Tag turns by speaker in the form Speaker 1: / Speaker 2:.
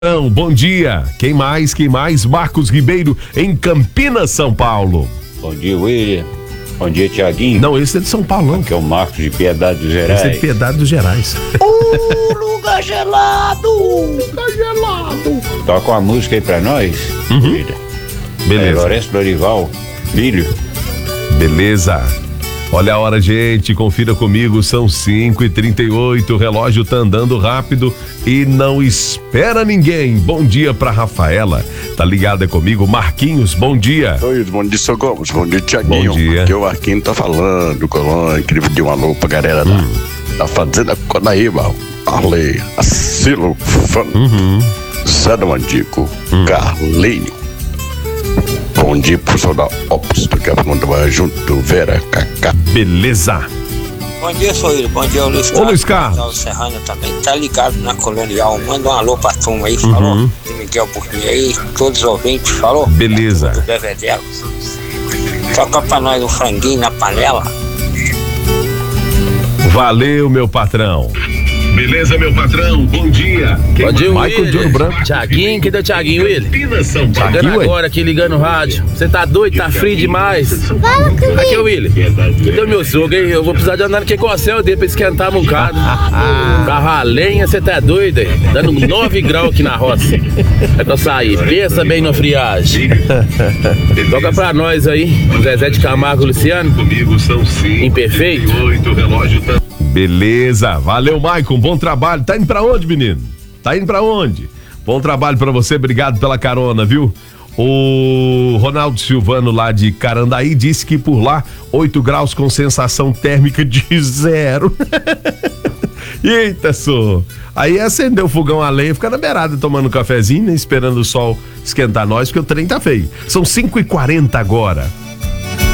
Speaker 1: Bom dia. Quem mais? Marcos Ribeiro, em Campinas, São Paulo.
Speaker 2: Bom dia, William. Bom dia, Tiaguinho.
Speaker 1: Não, esse é de São Paulo, não.
Speaker 2: Aqui é o Marcos de Piedade dos Gerais.
Speaker 1: Esse é de Piedade dos Gerais.
Speaker 3: Lugar gelado!
Speaker 2: Toca uma música aí pra nós, William.
Speaker 1: Beleza.
Speaker 2: Lourenço Dorival, filho.
Speaker 1: Beleza. Olha a hora, gente, confira comigo, são 5h38, o relógio tá andando rápido e não espera ninguém. Bom dia pra Rafaela, tá ligada comigo? Marquinhos, bom dia.
Speaker 4: Oi, bom dia, seu Gomes, bom dia, Tiaguinho.
Speaker 1: Bom dia.
Speaker 4: Aqui o Marquinhos tá falando, Colônia, queria pedir um alô pra galera da Fazenda Conaíba, Arley, Acilo, Zé do Mandico, Carlinho. Bom dia, professor da Opus, do Capão junto, Vera, Cacá.
Speaker 1: Beleza.
Speaker 3: Bom dia, Soíro. Bom dia, Luiz Carlos.
Speaker 1: Ô, Luiz Carlos.
Speaker 3: O Serrano também tá ligado na Colonial. Manda um alô pra turma aí, falou? De Miguel Burguinho aí, todos os ouvintes, falou?
Speaker 1: Beleza.
Speaker 3: Do Bevedelo. Toca pra nós um franguinho na panela.
Speaker 1: Valeu, meu patrão. Beleza, meu patrão, bom dia.
Speaker 5: Bom dia,
Speaker 1: Michael de Ouro Branco.
Speaker 5: Tiaguinho, cadê o Tiaguinho, William?
Speaker 1: Campinas, São Paulo.
Speaker 5: Chegando agora aqui ligando o rádio. Você tá doido? Tá frio demais. Aqui, William. Cadê o meu sogro, hein? Eu vou precisar de andar no Quecocel dele pra esquentar a bocado. Carro a lenha, você tá doido, hein? Dando 9 graus aqui na roça. É pra sair. Pensa bem na friagem. Toca pra nós aí. Zezé de Camargo, Luciano.
Speaker 1: Comigo são 5h38,
Speaker 5: Imperfeito.
Speaker 1: o relógio tá... Beleza, valeu, Maicon, bom trabalho. Tá indo pra onde, menino? Tá indo pra onde? Bom trabalho pra você, obrigado pela carona, viu? O Ronaldo Silvano lá de Carandaí disse que por lá 8 graus com sensação térmica de 0. Eita, só. Aí acendeu o fogão a lenha, fica na beirada tomando um cafezinho, né, esperando o sol esquentar nós, porque o trem tá feio. São 5h40 agora.